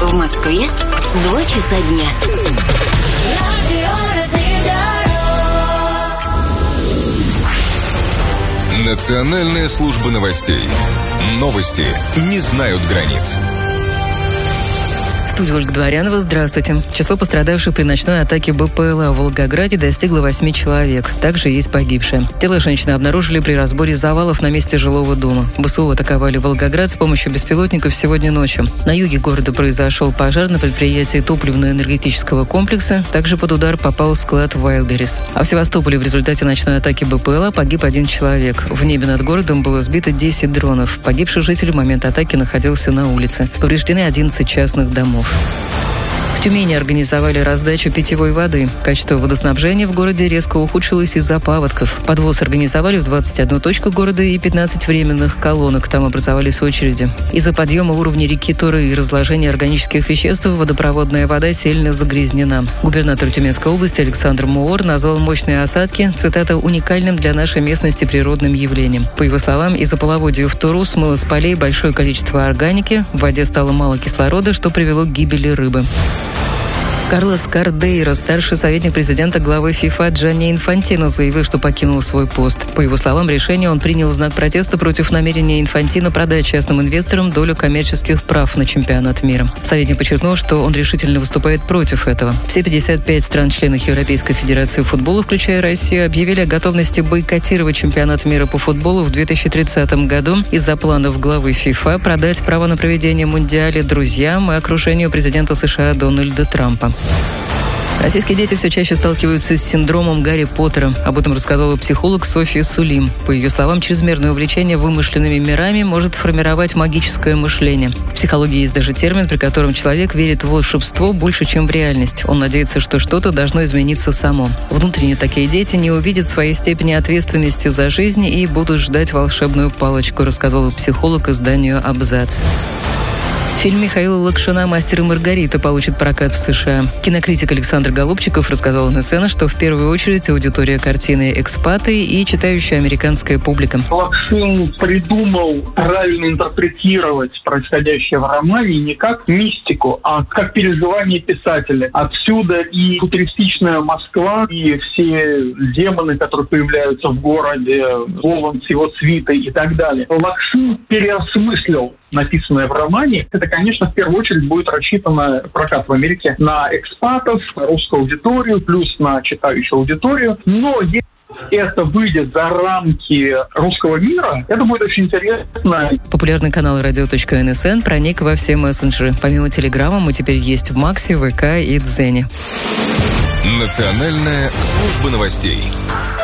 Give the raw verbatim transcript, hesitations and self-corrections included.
В Москве два часа дня. Национальная служба новостей. Новости не знают границ. В студии Ольга Дворянова. Здравствуйте. Число пострадавших при ночной атаке БПЛА в Волгограде достигло восьми человек. Также есть погибшие. Тело женщины обнаружили при разборе завалов на месте жилого дома. ВСУ атаковали Волгоград с помощью беспилотников сегодня ночью. На юге города произошел пожар на предприятии топливно-энергетического комплекса. Также под удар попал склад Wildberries. А в Севастополе в результате ночной атаки БПЛА погиб один человек. В небе над городом было сбито десять дронов. Погибший житель в момент атаки находился на улице. Повреждены одиннадцать частных домов. В Тюмени организовали раздачу питьевой воды. Качество водоснабжения в городе резко ухудшилось из-за паводков. Подвоз организовали в двадцать одну точку города и пятнадцать временных колонок. Там образовались очереди. Из-за подъема уровня реки Туры и разложения органических веществ водопроводная вода сильно загрязнена. Губернатор Тюменской области Александр Моор назвал мощные осадки, цитата, уникальным для нашей местности природным явлением. По его словам, из-за половодья в Туру смыло с полей большое количество органики, в воде стало мало кислорода, что привело к гибели рыбы. Карлос Кардейро, старший советник президента главы ФИФА Джанни Инфантино, заявил, что покинул свой пост. По его словам, решение он принял в знак протеста против намерения Инфантино продать частным инвесторам долю коммерческих прав на чемпионат мира. Советник подчеркнул, что он решительно выступает против этого. Все пятьдесят пять стран-членов Европейской Федерации футбола, включая Россию, объявили о готовности бойкотировать чемпионат мира по футболу в две тысячи тридцатом году из-за планов главы ФИФА продать право на проведение мундиаля друзьям и окружению президента США Дональда Трампа. Российские дети все чаще сталкиваются с синдромом Гарри Поттера. Об этом рассказала психолог Софья Сулим. По ее словам, чрезмерное увлечение вымышленными мирами может формировать магическое мышление. В психологии есть даже термин, при котором человек верит в волшебство больше, чем в реальность. Он надеется, что что-то должно измениться само. Внутренне такие дети не увидят своей степени ответственности за жизнь и будут ждать волшебную палочку, рассказала психолог изданию «Абзац». Фильм Михаила Лакшина «Мастер и Маргарита» получит прокат в США. Кинокритик Александр Голубчиков рассказал на сцене, что в первую очередь аудитория картины экспаты и читающая американская публика. Лакшин придумал правильно интерпретировать происходящее в романе не как мистику, а как переживание писателя. Отсюда и футуристичная Москва, и все демоны, которые появляются в городе, Волан с его свитой и так далее. Лакшин переосмыслил написанное в романе. Это, конечно, в первую очередь будет рассчитано прокат в Америке на экспатов, на русскую аудиторию, плюс на читающую аудиторию. Но если это выйдет за рамки русского мира, это будет очень интересно. Популярный канал радио точка эн эс эн проник во все мессенджеры. Помимо Телеграма мы теперь есть в Максе, ВК и Дзене. Национальная служба новостей.